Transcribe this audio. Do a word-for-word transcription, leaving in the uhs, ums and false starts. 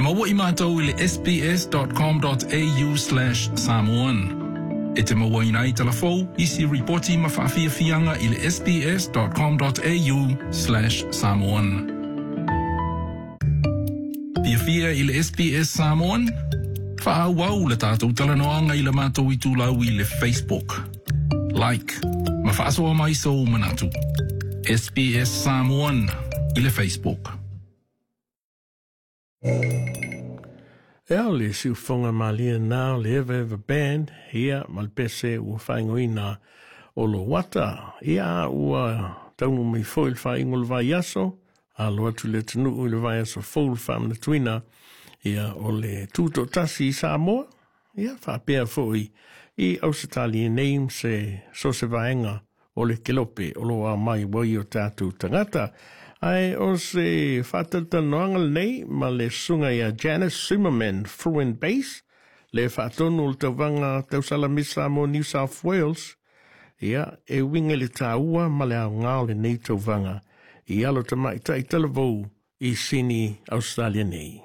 maua i mātou i le sbs.com.au slash Samoan. E te maua i nai talafou, isi ripoti ma whaafiafianga i le sbs.com.au slash Samoan. Pia fia i le S B S Samoan, whaawau le tātou talanoanga i le mātou i tūlau i le Facebook. Like, ma whaasoa mai so manatu. S B S Samoan i le Facebook. Ea le siufonga malia nā le Ever Ever Band, ia malpese ua whaingoina o lo wata. Ia ua taunu mai foil whaingo le vai aso, a loa tu le tanu ui le vai aso foil whaam na tuina, ia o le tūto tasi i Samoa, ia whapea foi i ausatali neim se so se vaenga o le kelope o lo a mai wai o tātou tangata. Ai o se whatatanoanga nei ma le sunga ia Janice Zimmerman Fruin Base, le whatonu le tauwanga tausalamisa mo New South Wales, ia e winga le tāua ma le au ngā le nei tauwanga, i alo tamai tai talavou i sini Australia nei.